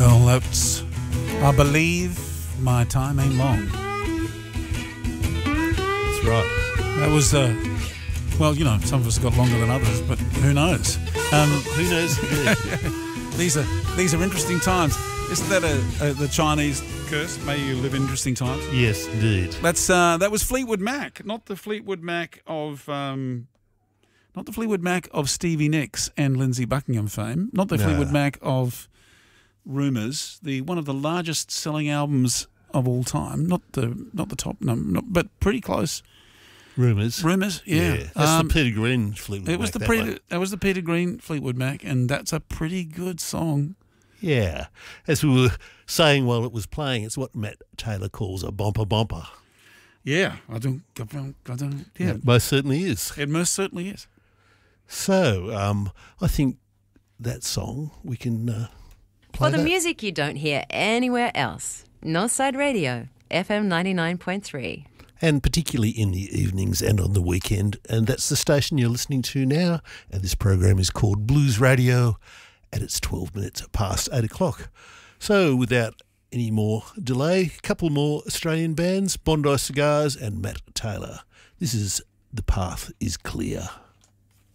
Well, that's I Believe My Time Ain't Long. That's right. That was, well, you know, some of us got longer than others, but who knows? Who knows? These are interesting times. Isn't that the Chinese curse? May you live in interesting times. Yes, indeed. That was Fleetwood Mac, not the Fleetwood Mac of Stevie Nicks and Lindsey Buckingham fame, not the Fleetwood Mac of Rumours, one of the largest selling albums of all time. Not the top number, but pretty close. Rumours, yeah. That's the Peter Green Fleetwood Mac. That was the Peter Green Fleetwood Mac, and that's a pretty good song. Yeah, as we were saying while it was playing, it's what Matt Taylor calls a bomper bomper. Yeah, I don't. Yeah, it most certainly is. It most certainly is. So, I think that song we can play. For the music you don't hear anywhere else, Northside Radio, FM 99.3. And particularly in the evenings and on the weekend. And that's the station you're listening to now. And this program is called Blues Radio, and it's 12 minutes past 8 o'clock. So without any more delay, a couple more Australian bands, Bondi Cigars and Matt Taylor. This is The Path is Clear.